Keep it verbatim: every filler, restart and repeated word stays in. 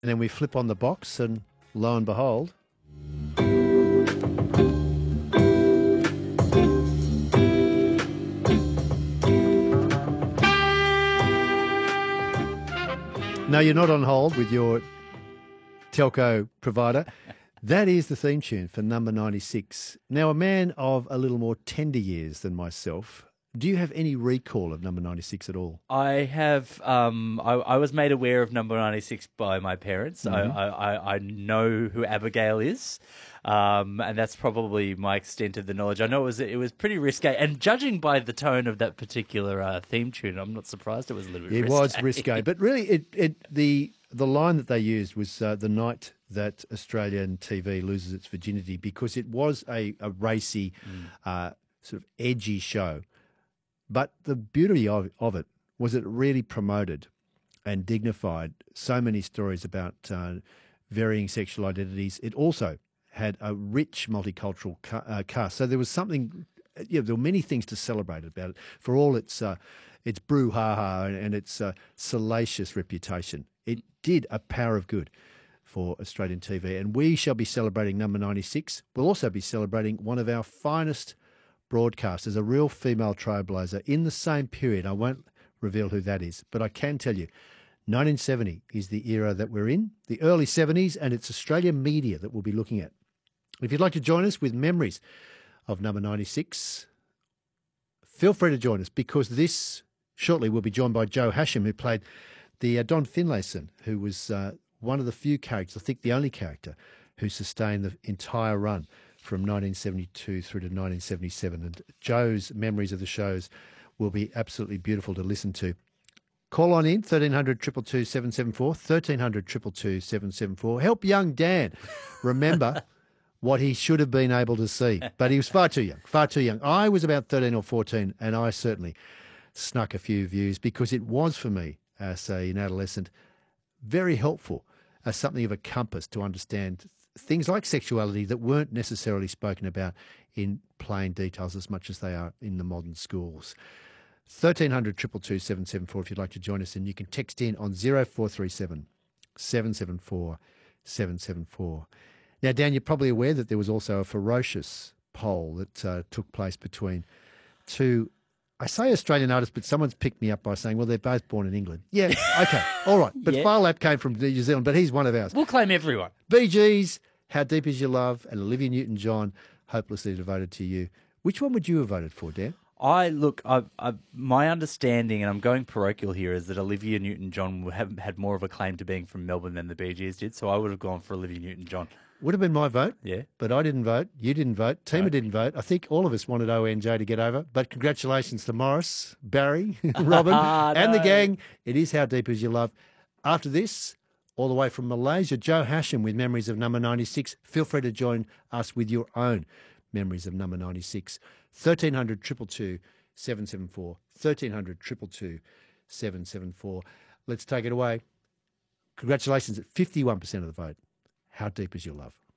And then we flip on the box and lo and behold, no, you're not on hold with your telco provider. That is the theme tune for number ninety-six. Now, a man of a little more tender years than myself, do you have any recall of number ninety-six at all? I have. Um, I, I was made aware of number ninety-six by my parents. Mm-hmm. I, I, I know who Abigail is, um, and that's probably my extent of the knowledge. I know it was it was pretty risque, and judging by the tone of that particular uh, theme tune, I'm not surprised it was a little bit It risque. was risque, but really, it, it the the line that they used was uh, the night that Australian T V loses its virginity, because it was a, a racy, mm. uh, sort of edgy show. But the beauty of, of it was it really promoted and dignified so many stories about uh, varying sexual identities. It also had a rich multicultural ca- uh, cast. So there was something, yeah, there were many things to celebrate about it. For all its uh, its brouhaha and, and its uh, salacious reputation, it did a power of good for Australian T V. And we shall be celebrating number ninety-six. We'll also be celebrating one of our finest broadcasters, a real female trailblazer in the same period. I won't reveal who that is, but I can tell you nineteen seventy is the era that we're in, the early seventies, and it's Australian media that we'll be looking at. If you'd like to join us with memories of number ninety-six, feel free to join us, because this shortly we'll be joined by Joe Hasham, who played the uh, Don Finlayson, who was uh, one of the few characters, I think the only character, who sustained the entire run from nineteen seventy-two through to nineteen seventy-seven. And Joe's memories of the shows will be absolutely beautiful to listen to. Call on in, thirteen hundred, two two two, seven seven four, thirteen hundred, two two two, seven seven four. Help young Dan remember what he should have been able to see. But he was far too young, far too young. I was about thirteen or fourteen, and I certainly snuck a few views, because it was for me, as an adolescent, very helpful as something of a compass to understand things like sexuality that weren't necessarily spoken about in plain details as much as they are in the modern schools. thirteen hundred, two two two, seven seven four if you'd like to join us, and you can text in on zero four three seven, seven seven four, seven seven four. Now, Dan, you're probably aware that there was also a ferocious poll that uh, took place between two, I say Australian artists, but someone's picked me up by saying, well, they're both born in England. Yeah, okay, all right. But Yeah. Phar Lap came from New Zealand, but he's one of ours. We'll claim everyone. Bee Gees, How Deep Is Your Love, and Olivia Newton-John, Hopelessly Devoted to You. Which one would you have voted for, Dan? I look. I, I, my understanding, and I'm going parochial here, is that Olivia Newton-John would have had more of a claim to being from Melbourne than the Bee Gees did. So I would have gone for Olivia Newton-John. Would have been my vote. Yeah. But I didn't vote. You didn't vote. Tima No. didn't vote. I think all of us wanted O N J to get over. But congratulations to Morris, Barry, Robin, and the No. gang. It is How Deep Is Your Love. After this, all the way from Malaysia, Joe Hasham with memories of number ninety-six. Feel free to join us with your own memories of number ninety-six. thirteen hundred, two two two, seven seven four. thirteen hundred, two two two, seven seven four. Let's take it away. Congratulations at fifty-one percent of the vote. How Deep Is Your Love?